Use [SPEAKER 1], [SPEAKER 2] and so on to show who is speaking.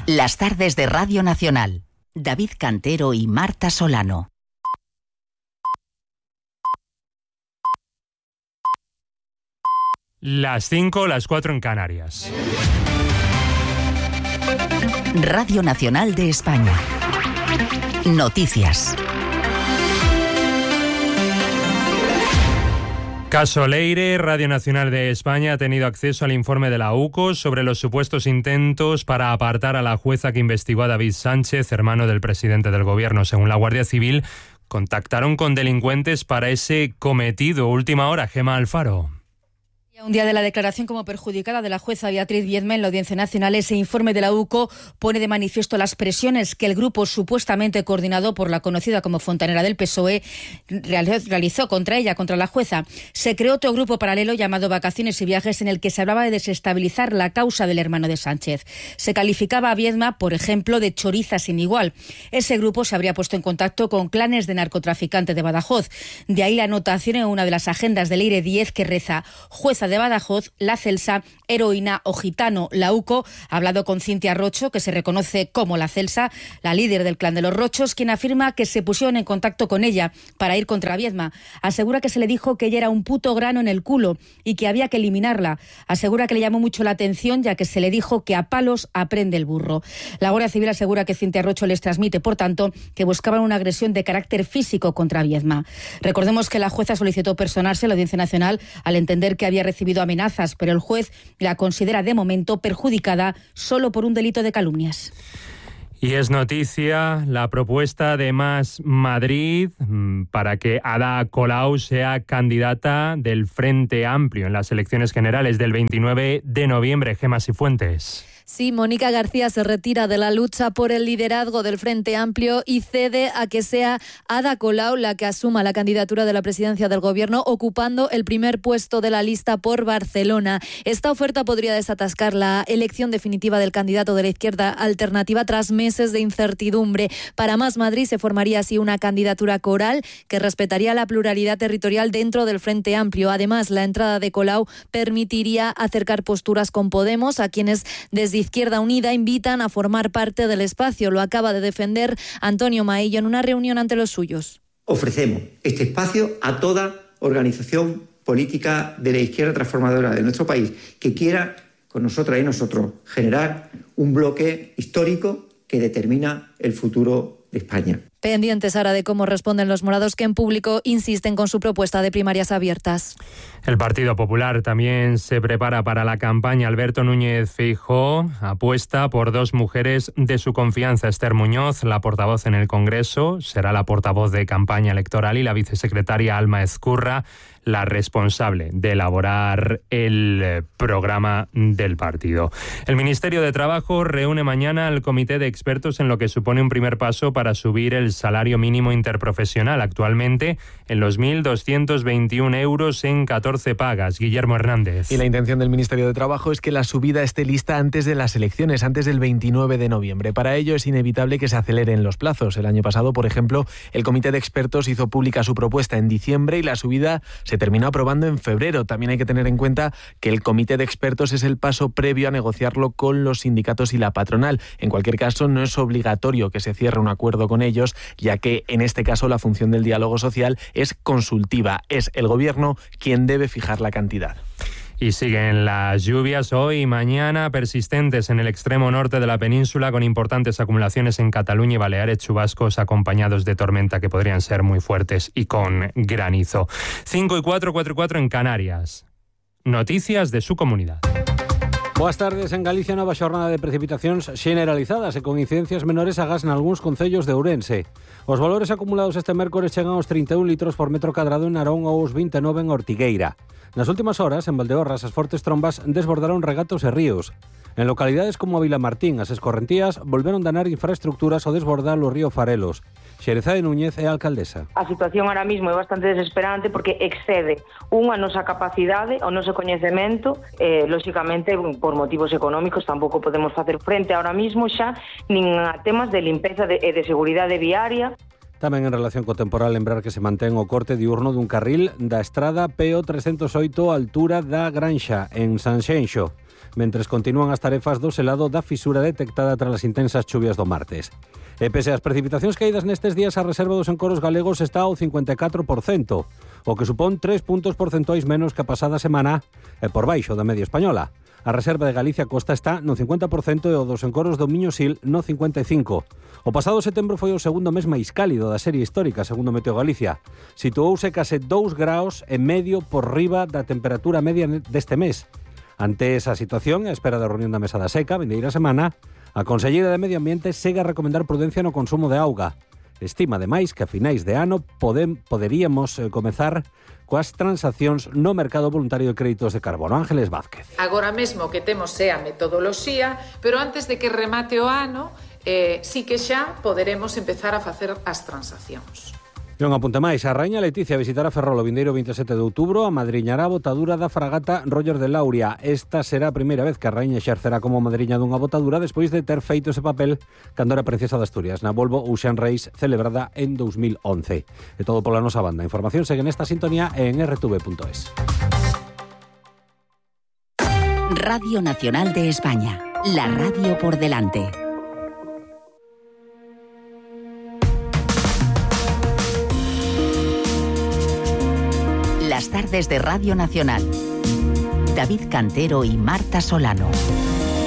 [SPEAKER 1] Las tardes de Radio Nacional. David Cantero y Marta Solano.
[SPEAKER 2] Las 5, las 4 en Canarias.
[SPEAKER 1] Radio Nacional de España. Noticias.
[SPEAKER 2] Caso Leire, Radio Nacional de España ha tenido acceso al informe de la UCO sobre los supuestos intentos para apartar a la jueza que investigó a David Sánchez, hermano del presidente del Gobierno. Según la Guardia Civil, contactaron con delincuentes para ese cometido. Última hora, Gemma Alfaro.
[SPEAKER 3] Un día de la declaración como perjudicada de la jueza Beatriz Viedma en la Audiencia Nacional, ese informe de la UCO pone de manifiesto las presiones que el grupo supuestamente coordinado por la conocida como Fontanera del PSOE realizó contra ella, contra la jueza. Se creó otro grupo paralelo llamado Vacaciones y Viajes, en el que se hablaba de desestabilizar la causa del hermano de Sánchez. Se calificaba a Viedma, por ejemplo, de choriza sin igual. Ese grupo se habría puesto en contacto con clanes de narcotraficantes de Badajoz. De ahí la anotación en una de las agendas de Leire 10 que reza: jueza de Badajoz, la Celsa, heroína o gitano. La UCO ha hablado con Cintia Rocho, que se reconoce como la Celsa, la líder del clan de los Rochos, quien afirma que se pusieron en contacto con ella para ir contra Viedma. Asegura que se le dijo que ella era un puto grano en el culo y que había que eliminarla. Asegura que le llamó mucho la atención, ya que se le dijo que a palos aprende el burro. La Guardia Civil asegura que Cintia Rocho les transmite, por tanto, que buscaban una agresión de carácter físico contra Viedma. Recordemos que la jueza solicitó personarse a la Audiencia Nacional al entender que había recibido amenazas, pero el juez la considera de momento perjudicada solo por un delito de calumnias.
[SPEAKER 2] Y es noticia la propuesta de Más Madrid para que Ada Colau sea candidata del Frente Amplio en las elecciones generales del 29 de noviembre. Gemma Cifuentes.
[SPEAKER 4] Sí, Mónica García se retira de la lucha por el liderazgo del Frente Amplio y cede a que sea Ada Colau la que asuma la candidatura de la presidencia del Gobierno, ocupando el primer puesto de la lista por Barcelona. Esta oferta podría desatascar la elección definitiva del candidato de la izquierda alternativa tras meses de incertidumbre. Para Más Madrid se formaría así una candidatura coral que respetaría la pluralidad territorial dentro del Frente Amplio. Además, la entrada de Colau permitiría acercar posturas con Podemos, a quienes desde Izquierda Unida invitan a formar parte del espacio. Lo acaba de defender Antonio Maillo en una reunión ante los suyos.
[SPEAKER 5] Ofrecemos este espacio a toda organización política de la izquierda transformadora de nuestro país que quiera, con nosotras y nosotros, generar un bloque histórico que determina el futuro de España.
[SPEAKER 4] Pendientes ahora de cómo responden los morados, que en público insisten con su propuesta de primarias abiertas.
[SPEAKER 2] El Partido Popular también se prepara para la campaña. Alberto Núñez Feijóo apuesta por dos mujeres de su confianza. Esther Muñoz, la portavoz en el Congreso, será la portavoz de campaña electoral, y la vicesecretaria Alma Ezcurra, la responsable de elaborar el programa del partido. El Ministerio de Trabajo reúne mañana al comité de expertos en lo que supone un primer paso para subir el salario mínimo interprofesional, actualmente en los 1.221 euros en 14 pagas. Guillermo Hernández.
[SPEAKER 6] Y la intención del Ministerio de Trabajo es que la subida esté lista antes de las elecciones, antes del 29 de noviembre. Para ello es inevitable que se aceleren los plazos. El año pasado, por ejemplo, el comité de expertos hizo pública su propuesta en diciembre y la subida se terminó aprobando en febrero. También hay que tener en cuenta que el comité de expertos es el paso previo a negociarlo con los sindicatos y la patronal. En cualquier caso, no es obligatorio que se cierre un acuerdo con ellos, ya que en este caso la función del diálogo social es consultiva. Es el Gobierno quien debe fijar la cantidad.
[SPEAKER 2] Y siguen las lluvias hoy y mañana persistentes en el extremo norte de la península, con importantes acumulaciones en Cataluña y Baleares, chubascos acompañados de tormenta que podrían ser muy fuertes y con granizo. 5 y 4, 4 y 4 en Canarias. Noticias de su comunidad.
[SPEAKER 7] Boas tardes. En Galicia, nova xornada de precipitacións xeneralizadas e con incidencias menores agás nalgúns concellos de Ourense. Os valores acumulados este mércores chegan aos 31 litros por metro cadrado en Narón ou aos 29 en Ortigueira. Nas últimas horas, en Valdeorras, as fortes trombas desbordaron regatos e ríos. En localidades como a Vilamartín, as escorrentías volveron danar infraestructuras ao desbordar o río Farelos. Xerezade Núñez é a alcaldesa.
[SPEAKER 8] A situación ahora mismo é bastante desesperante porque excede a nosa capacidade, o noso coñecemento, lóxicamente por motivos económicos tampouco podemos facer frente ahora mismo xa nin a temas de limpeza e de seguridade viaria.
[SPEAKER 7] Tamén en relación co temporal, lembrar que se mantén o corte diurno dun carril da estrada PO 308 a altura da Granxa, en Sanxenxo. mentres continúan as tarefas do selado da fisura detectada tras as intensas chuvias do martes. E pese ás precipitacións caídas nestes días, a reserva dos encoros galegos está ao 54%, o que supón 3 puntos porcentuais menos que a pasada semana e por baixo da media española. A reserva de Galicia Costa está no 50% e o dos encoros do Miño-Sil no 55%. O pasado setembro foi o segundo mes máis cálido da serie histórica, segundo Meteo Galicia. Situouse case 2 graus e medio por riba da temperatura media deste mes. Ante esa situación, a espera da reunión da Mesa da Seca, vindeira semana, a Conselleira de Medio Ambiente segue a recomendar prudencia no consumo de auga. Estima, ademais, que a finais de ano poderíamos comezar coas transaccións no mercado voluntario de créditos de carbono. Ángeles Vázquez.
[SPEAKER 9] Agora mesmo que temos a metodoloxía, pero antes de que remate o ano, sí que xa poderemos empezar a facer as transaccións.
[SPEAKER 7] E un apunte máis, a raíña Leticia visitará Ferrol o vindeiro 27 de outubro, a madriñará a botadura da fragata Roger de Lauria. Esta será a primeira vez que a raíña exercerá como madriña dunha botadura despois de ter feito ese papel cando era princesa de Asturias na Volvo Ocean Race celebrada en 2011. E todo pola nosa banda. A información segue nesta sintonía en rtv.es.
[SPEAKER 1] Radio Nacional de España, la radio por delante. Las tardes de Radio Nacional. David Cantero y Marta Solano.